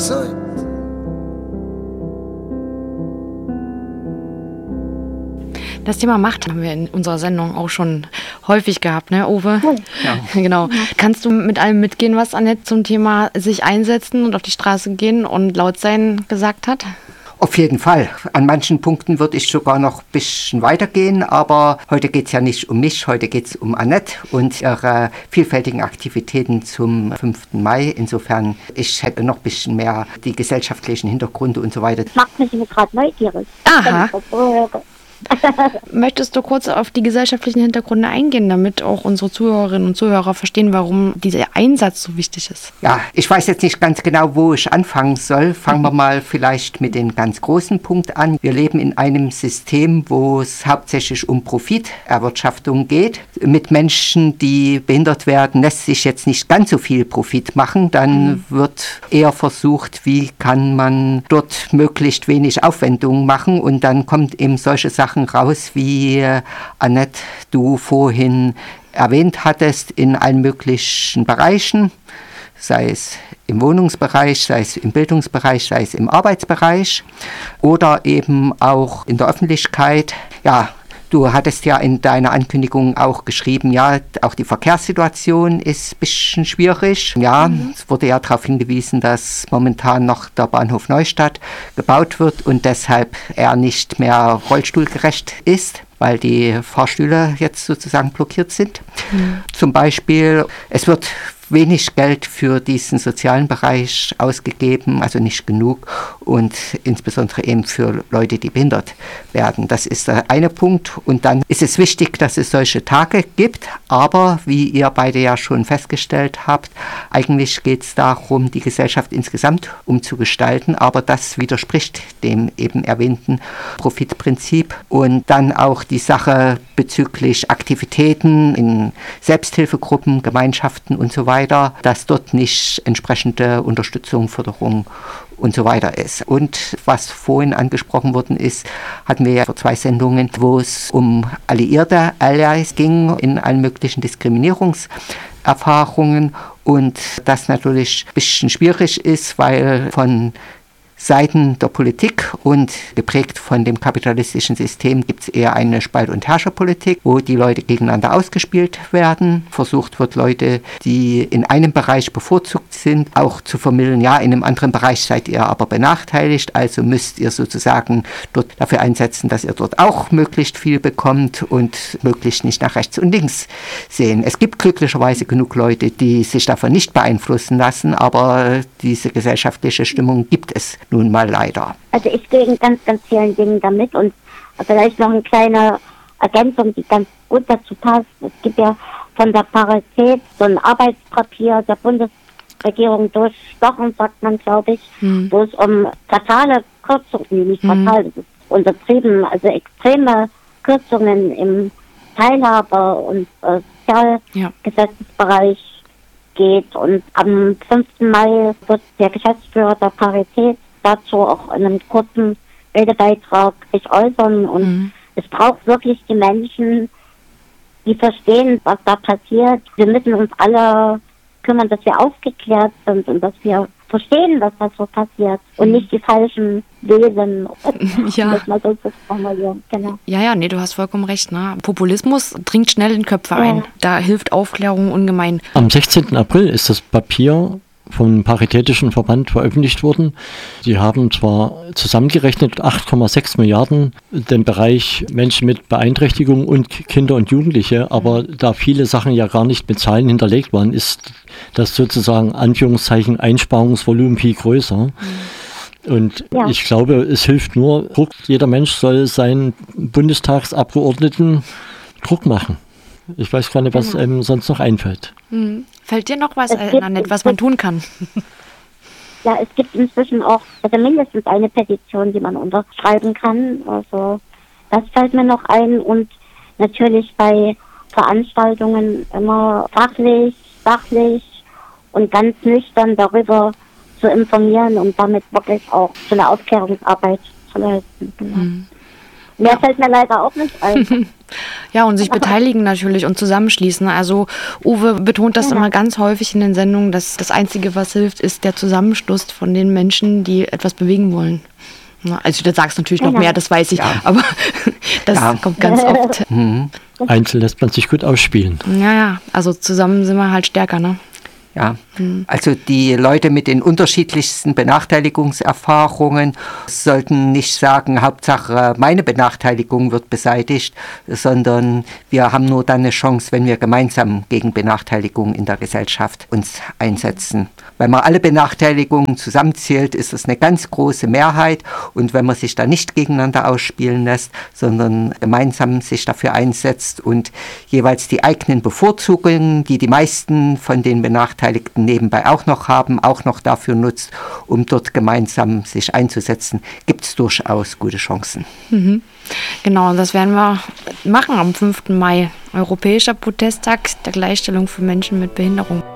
sein. Das Thema Macht haben wir in unserer Sendung auch schon häufig gehabt, ne, Uwe? Ja. Genau. Kannst du mit allem mitgehen, was Annette zum Thema sich einsetzen und auf die Straße gehen und laut sein gesagt hat? Auf jeden Fall. An manchen Punkten würde ich sogar noch ein bisschen weitergehen, aber heute geht es ja nicht um mich, heute geht es um Annette und ihre vielfältigen Aktivitäten zum 5. Mai. Insofern, ich hätte noch ein bisschen mehr die gesellschaftlichen Hintergründe und so weiter. Das macht mich gerade neugierig. Aha. Möchtest du kurz auf die gesellschaftlichen Hintergründe eingehen, damit auch unsere Zuhörerinnen und Zuhörer verstehen, warum dieser Einsatz so wichtig ist? Ja, ich weiß jetzt nicht ganz genau, wo ich anfangen soll. Fangen wir mal vielleicht mit dem ganz großen Punkt an. Wir leben in einem System, wo es hauptsächlich um Profiterwirtschaftung geht. Mit Menschen, die behindert werden, lässt sich jetzt nicht ganz so viel Profit machen. Dann wird eher versucht, wie kann man dort möglichst wenig Aufwendungen machen, und dann kommt eben solche Sachen raus, wie Annette, du vorhin erwähnt hattest, in allen möglichen Bereichen, sei es im Wohnungsbereich, sei es im Bildungsbereich, sei es im Arbeitsbereich oder eben auch in der Öffentlichkeit. Ja, du hattest ja in deiner Ankündigung auch geschrieben, ja, auch die Verkehrssituation ist ein bisschen schwierig. Ja, es wurde ja darauf hingewiesen, dass momentan noch der Bahnhof Neustadt gebaut wird und deshalb er nicht mehr rollstuhlgerecht ist, weil die Fahrstühle jetzt sozusagen blockiert sind. Zum Beispiel, es wird wenig Geld für diesen sozialen Bereich ausgegeben, also nicht genug, und insbesondere eben für Leute, die behindert werden. Das ist der eine Punkt. Und dann ist es wichtig, dass es solche Tage gibt, aber wie ihr beide ja schon festgestellt habt, eigentlich geht es darum, die Gesellschaft insgesamt umzugestalten, aber das widerspricht dem eben erwähnten Profitprinzip. Und dann auch die Sache bezüglich Aktivitäten in Selbsthilfegruppen, Gemeinschaften und so weiter, dass dort nicht entsprechende Unterstützung, Förderung und so weiter ist. Und was vorhin angesprochen worden ist, hatten wir ja vor 2 Sendungen, wo es um alliierte Allies ging in allen möglichen Diskriminierungserfahrungen, und das natürlich ein bisschen schwierig ist, weil von Seiten der Politik und geprägt von dem kapitalistischen System gibt es eher eine Spalt- und Herrscherpolitik, wo die Leute gegeneinander ausgespielt werden. Versucht wird, Leute, die in einem Bereich bevorzugt sind, auch zu vermitteln, ja, in einem anderen Bereich seid ihr aber benachteiligt, also müsst ihr sozusagen dort dafür einsetzen, dass ihr dort auch möglichst viel bekommt und möglichst nicht nach rechts und links sehen. Es gibt glücklicherweise genug Leute, die sich davon nicht beeinflussen lassen, aber diese gesellschaftliche Stimmung gibt es nun mal leider. Also ich gehe in ganz, ganz vielen Dingen damit, und vielleicht noch eine kleine Ergänzung, die ganz gut dazu passt. Es gibt ja von der Parität so ein Arbeitspapier der Bundesregierung durchstochen, sagt man, glaube ich, wo es um fatale Kürzungen, nicht fatal, das ist untertrieben, also extreme Kürzungen im Teilhabe- und Sozialgesetzesbereich geht. Und am 5. Mai wird der Geschäftsführer der Parität dazu auch in einem kurzen Redebeitrag sich äußern. Und es braucht wirklich die Menschen, die verstehen, was da passiert. Wir müssen uns alle kümmern, dass wir aufgeklärt sind und dass wir verstehen, was da so passiert und nicht die falschen wählen, Ja. das mal so zu formulieren. Genau. Ja, nee, du hast vollkommen recht. Ne? Populismus dringt schnell in Köpfe ein. Da hilft Aufklärung ungemein. Am 16. April ist das Papier vom Paritätischen Verband veröffentlicht worden. Die haben zwar zusammengerechnet 8,6 Milliarden den Bereich Menschen mit Beeinträchtigung und Kinder und Jugendliche, aber da viele Sachen ja gar nicht mit Zahlen hinterlegt waren, ist das sozusagen Anführungszeichen Einsparungsvolumen viel größer. Und ich glaube, es hilft nur Druck. Jeder Mensch soll seinen Bundestagsabgeordneten Druck machen. Ich weiß gar nicht, was einem sonst noch einfällt. Fällt dir noch was ein, Annette, was man tun kann? Ja, es gibt inzwischen auch mindestens eine Petition, die man unterschreiben kann. Also das fällt mir noch ein. Und natürlich bei Veranstaltungen immer fachlich, sachlich und ganz nüchtern darüber zu informieren und damit wirklich auch so eine Aufklärungsarbeit zu leisten. Genau. Mehr fällt mir leider auch nicht ein. Ja, und sich beteiligen natürlich und zusammenschließen. Also Uwe betont das immer ganz häufig in den Sendungen, dass das Einzige, was hilft, ist der Zusammenschluss von den Menschen, die etwas bewegen wollen. Also du sagst natürlich noch mehr, das weiß ich, aber das kommt ganz oft. Einzeln lässt man sich gut ausspielen. Ja, also zusammen sind wir halt stärker, ne? Ja, also die Leute mit den unterschiedlichsten Benachteiligungserfahrungen sollten nicht sagen, Hauptsache meine Benachteiligung wird beseitigt, sondern wir haben nur dann eine Chance, wenn wir gemeinsam gegen Benachteiligung in der Gesellschaft uns einsetzen. Wenn man alle Benachteiligungen zusammenzählt, ist das eine ganz große Mehrheit, und wenn man sich da nicht gegeneinander ausspielen lässt, sondern gemeinsam sich dafür einsetzt und jeweils die eigenen Bevorzugungen, die die meisten von den Benachteiligungen nebenbei auch noch haben, auch noch dafür nutzt, um dort gemeinsam sich einzusetzen, gibt es durchaus gute Chancen. Genau, und das werden wir machen am 5. Mai, Europäischer Protesttag der Gleichstellung für Menschen mit Behinderung.